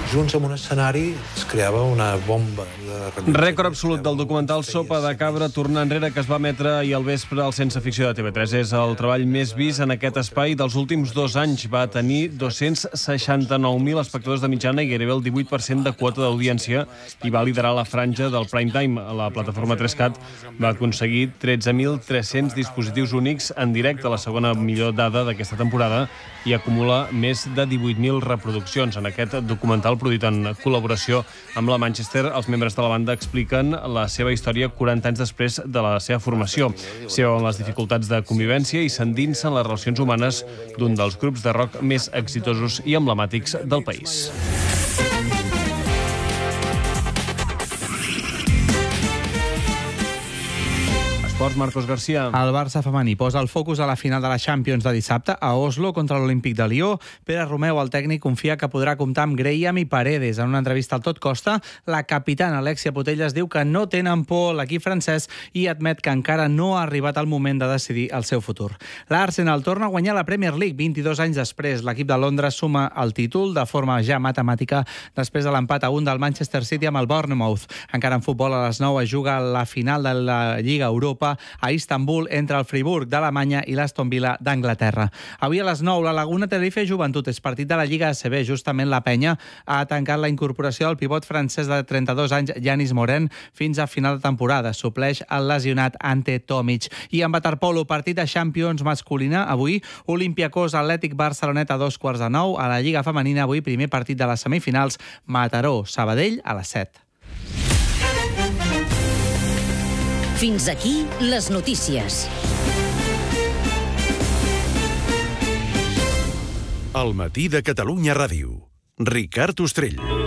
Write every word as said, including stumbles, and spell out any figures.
junts en un escenari es creava una bomba. Rècord absolut del documental Sopa de Cabra, tornar enrere, que es va emetre ahir al vespre al Sense Ficció de T V tres. És el treball més vist en aquest espai dels últims dos anys. Va tenir dos-cents seixanta-nou mil espectadors de mitjana i gairebé el divuit per cent de quota d'audiència i va liderar la franja del prime time. La plataforma tres cat va aconseguir tretze mil tres-cents dispositius únics en directe, la segona millor dada d'aquesta temporada, i acumula més de divuit mil reproduccions. En aquest documental, produït en col·laboració amb la Manchester, els membres de la banda expliquen la seva història quaranta anys després de la seva formació. S'hi veuen les dificultats de convivència i s'endinsen les relacions humanes d'un dels grups de rock més exitosos i emblemàtics del país. Esports, Marcos García. El Barça femení posa el focus a la final de la Champions de dissabte a Oslo contra l'Olímpic de Lió. Pere Romeu, el tècnic, confia que podrà comptar amb Graham i Paredes. En una entrevista al Tot Costa, la capitana Alexia Putellas diu que no tenen por l'equip francès i admet que encara no ha arribat el moment de decidir el seu futur. L'Arsenal torna a guanyar la Premier League vint-i-dos anys després. L'equip de Londres suma el títol de forma ja matemàtica després de l'empat a un del Manchester City amb el Bournemouth. Encara en futbol, a les nou es juga la final de la Lliga Europa a Istanbul entre el Friburg d'Alemanya i l'Aston Villa d'Anglaterra. Avui a les nou, la Laguna Tenerife Joventut és partit de la Lliga A C B. Justament la penya ha tancat la incorporació del pivot francès de trenta-dos anys, Yanis Morin, fins a final de temporada. Supleix el lesionat Ante Tomic. I en waterpolo, partit de Champions masculina. Avui, Olympiacos Atlètic Barcelonet a dos quarts de nou. A la Lliga femenina, avui primer partit de les semifinals, Mataró Sabadell a les set. Fins aquí les notícies. El matí de Catalunya Ràdio. Ricard Ostrell.